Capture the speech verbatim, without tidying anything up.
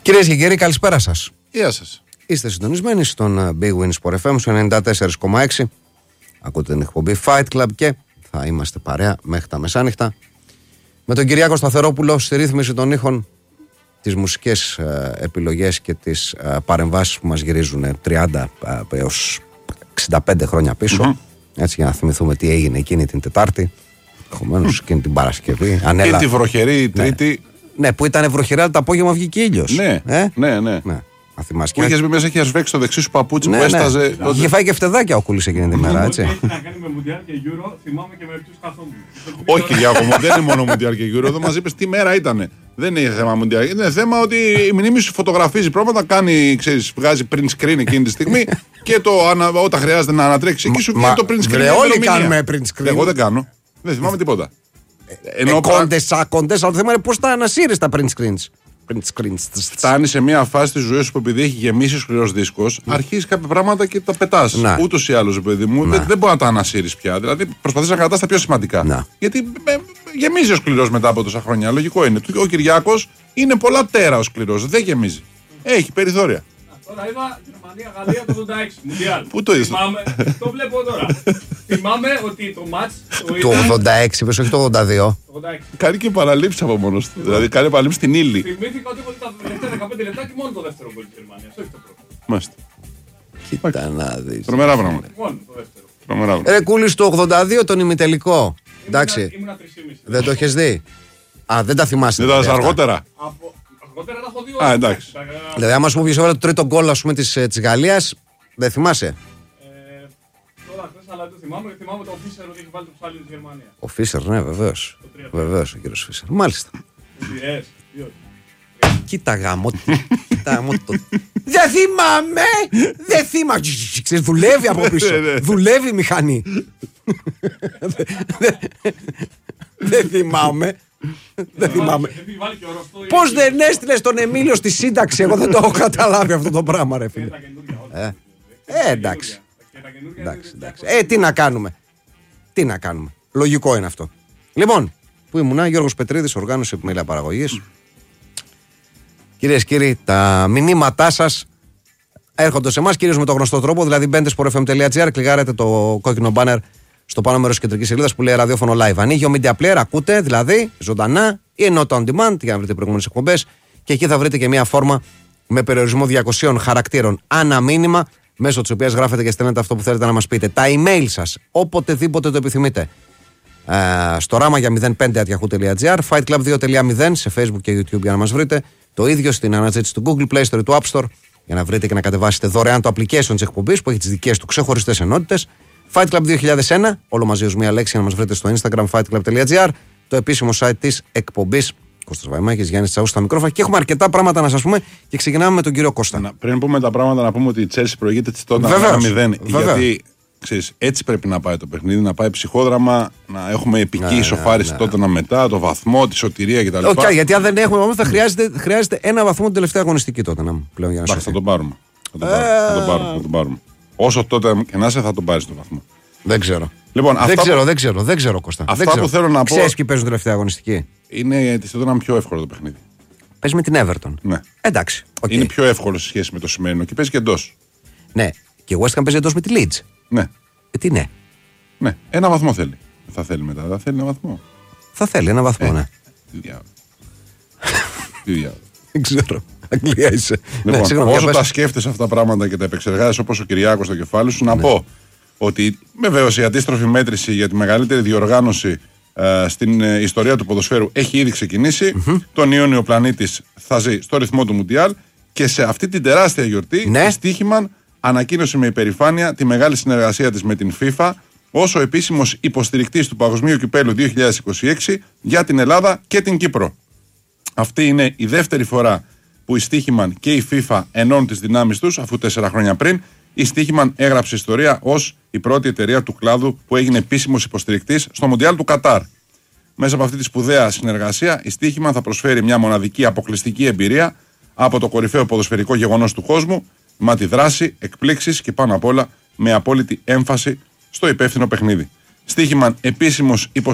Κυρίες και κύριοι, καλησπέρα σας. Γεια σας. Είστε συντονισμένοι στον Big Win Sport εφ εμ στο ενενήντα τέσσερα κόμμα έξι. Ακούτε την εκπομπή Fight Club και θα είμαστε παρέα μέχρι τα μεσάνυχτα. Με τον Κυριάκο Σταθερόπουλο στη ρύθμιση των ήχων, τις μουσικές ε, επιλογές και τις ε, παρεμβάσεις που μας γυρίζουν τριάντα ε, έως εξήντα πέντε χρόνια πίσω. Mm-hmm. Έτσι, για να θυμηθούμε τι έγινε εκείνη την Τετάρτη, ενδεχομένως εκείνη την Παρασκευή. Ανέλα... Και τη βροχερή Τρίτη. Ναι. Ναι, που ήταν βροχερά, το απόγευμα βγήκε ήλιος. Ναι, ε? ναι, ναι. ναι. Που είχες μπει μέσα και είχες σβέξει το δεξί σου παπούτσι ναι, που έσταζε. Ναι. Τότε... Είχε φάει και φτεδάκια ο Κούλης εκείνη τη μέρα, έτσι. Έχει να κάνει με Μουντιάλ και Euro, θυμάμαι και με ποιους καθόμουν. Όχι, Κυριάκο μου, δεν είναι μόνο Μουντιάλ και Euro. Εδώ μας είπες τι μέρα ήταν. Δεν είναι θέμα Μουντιάλ. Είναι θέμα ότι η μνήμη σου φωτογραφίζει πράγματα, κάνει, ξέρεις, βγάζει print screen εκείνη τη στιγμή και το, όταν χρειάζεται να ανατρέξει εκεί σου βγαίνει το print screen. Όλοι κάνουμε print screen. Εγώ δεν κάνω. Δεν θυμάμαι τίποτα. Ενώ κόντες, ακόντες, αλλά το θέμα είναι πώς θα ανασύρεις τα print screens. Φτάνει σε μια φάση τη ζωή σου που επειδή έχει γεμίσει ο σκληρός δίσκος, αρχίζει κάποια πράγματα και τα πετάς. Ούτως ή άλλως, παιδί μου, δεν, δεν μπορεί να τα ανασύρεις πια. Δηλαδή προσπαθείς να κρατάς τα πιο σημαντικά. Να. Γιατί ε, γεμίζει ο σκληρός μετά από τόσα χρόνια. Λογικό είναι. Ο Κυριάκος είναι πολλά τέρα ο σκληρός. Δεν γεμίζει. Έχει περιθώρια. Τώρα είδα Γερμανία-Γαλλία το ογδόντα έξι. Μουντιάλ. Πού το είδες? Το βλέπω τώρα. Θυμάμαι ότι το μάτς. Το ογδόντα έξι, όχι το ογδόντα δύο. Κάνει και παραλήψεις από μόνος του. Δηλαδή κάνει παραλήψεις στην ύλη. Θυμήθηκα ότι ήταν τα τελευταία δεκαπέντε λεπτά και μόνο το δεύτερο γκολ της Γερμανίας. Όχι το πρώτο. Μάλιστα. Κοίτα να δεις. Τρομερά πράγματα. Μόνο το δεύτερο. Ρε Κούλη, στο ογδόντα δύο τον ημιτελικό. Εντάξει. Δεν το έχεις δει? Α, δεν τα θυμάσαι. Δεν τα αργότερα. Αργότερα τα έχω δει. Α, εντάξει. Δηλαδή, άμα σου πει το τρίτο γκολ τη Γαλλίας, δεν θυμάσαι. Τώρα χθες, αλλά δεν θυμάμαι. Θυμάμαι το Φίσερ ότι έχει βάλει το ψάλι της Γερμανίας. Ο Φίσερ, ναι, βεβαίως. Βεβαίως ο κύριος Φίσερ. Μάλιστα. Κοίτα γάμο. Δεν θυμάμαι! Δεν θυμάμαι! Ξέρεις, δουλεύει από πίσω. Δουλεύει η μηχανή. Δεν θυμάμαι. Δεν θυμάμαι. Πώς δεν έστειλες τον Εμίλιο στη σύνταξη? Εγώ δεν το έχω καταλάβει αυτό το πράγμα, ρε φίλε. Ε, εντάξει. Ε, τι να κάνουμε. Τι να κάνουμε. Λογικό είναι αυτό. Λοιπόν, πού ήμουνα? Γιώργος Πετρίδης, οργάνωση επιμέλεια παραγωγής. Κυρίες και κύριοι, τα μηνύματά σας έρχονται σε εμάς, κυρίως με τον γνωστό τρόπο, δηλαδή μπαίνετε στο sport f m τελεία g r, κλικάρετε το κόκκινο μπάνερ στο πάνω μέρος της κεντρικής σελίδας που λέει ραδιόφωνο live. Ανοίγει ο Media Player, ακούτε δηλαδή ζωντανά ή not on demand για να βρείτε προηγούμενες εκπομπές και εκεί θα βρείτε και μια φόρμα με περιορισμό διακοσίων χαρακτήρων ανά μήνυμα, μέσω της οποίας γράφετε και στέλνετε αυτό που θέλετε να μας πείτε. Τα email σας, οποτεδήποτε το επιθυμείτε. Ε, στο ράμα για μηδέν πέντε at yahoo τελεία gr, fightclub δύο τελεία μηδέν σε Facebook και YouTube για να μας βρείτε. Το ίδιο στην αναζήτηση του Google Play Store ή του App Store για να βρείτε και να κατεβάσετε δωρεάν το application της εκπομπής που έχει τις δικές του ξεχωριστές ενότητες. Fight Club δύο χιλιάδες ένα, όλο μαζί ως μία λέξη, για να μας βρείτε στο Instagram fightclub τελεία gr, το επίσημο site της εκπομπής. Κώστας Βαϊμάκης, Γιάννης Τσαούς στα μικρόφωνα και έχουμε αρκετά πράγματα να σας πούμε και ξεκινάμε με τον κύριο Κώστα. Να, πριν πούμε τα πράγματα, να πούμε ότι η Chelsea προηγείται της τότε ένα μηδέν. Γιατί ξέρεις, έτσι πρέπει να πάει το παιχνίδι, να πάει ψυχόδραμα, να έχουμε επική ισοφάριση ναι, ναι, ναι. τότε να μετά, το βαθμό, τη σωτηρία κτλ. Okay, γιατί αν δεν έχουμε, θα χρειάζεται, χρειάζεται ένα βαθμό την τελευταία αγωνιστική τότε να πλέον για να σωθεί. Θα τον πάρουμε. Θα τον, ε... θα τον πάρουμε. Θα τον πάρουμε. Όσο τότε και να είσαι, θα τον πάρεις τον βαθμό. Δεν ξέρω. Λοιπόν, δεν, αυτά... ξέρω δεν ξέρω, δεν ξέρω Κώστα. Αυτά δεν ξέρω. που θέλω να πω. Ξέρεις ποιοι παίζουν τελευταία αγωνιστική? Είναι τη τότε να είναι πιο εύκολο το παιχνίδι. Παίζει με την Everton. Ναι. Εντάξει. Okay. Είναι πιο εύκολο σε σχέση με το σημερινό και παίζει και εντός. Ναι. Και η West Ham παίζει εντός με τη Leeds. Ναι. Ε, τι ναι. Ναι. Ένα βαθμό θέλει. Θα θέλει μετά. Θα θέλει ένα βαθμό. Θα θέλει ένα βαθμό, ε. ναι. Τι διάβολο. Τι διάβολο. Δεν ξέρω. Αγγλία είσαι. Λοιπόν, ναι, συγγνώμη, όσο τα σκέφτεσαι αυτά τα πράγματα και τα επεξεργάζεσαι όπως ο Κυριάκος στο κεφάλι σου, να ναι. πω ότι βεβαίως η αντίστροφη μέτρηση για τη μεγαλύτερη διοργάνωση ε, στην ε, ιστορία του ποδοσφαίρου έχει ήδη ξεκινήσει. Mm-hmm. Τον Ιούνιο ο πλανήτης θα ζει στο ρυθμό του Μουντιάλ και σε αυτή την τεράστια γιορτή ναι. η Στίχημαν ανακοίνωσε με υπερηφάνεια τη μεγάλη συνεργασία της με την FIFA ως ο επίσημος υποστηρικτής του Παγκοσμίου Κυπέλλου δύο χιλιάδες είκοσι έξι για την Ελλάδα και την Κύπρο. Αυτή είναι η δεύτερη φορά που η Στίχημαν και η FIFA ενώνουν τις δυνάμεις τους, αφού τέσσερα χρόνια πριν η Στίχημαν έγραψε ιστορία ως η πρώτη εταιρεία του κλάδου που έγινε επίσημος υποστηρικτής στο Μουντιάλ του Κατάρ. Μέσα από αυτή τη σπουδαία συνεργασία, η Στίχημαν θα προσφέρει μια μοναδική αποκλειστική εμπειρία από το κορυφαίο ποδοσφαιρικό γεγονός του κόσμου, με τη δράση, εκπλήξεις και πάνω απ' όλα με απόλυτη έμφαση στο υπεύθυνο παιχνίδι. Στίχημαν επίσημος υποστηρικτής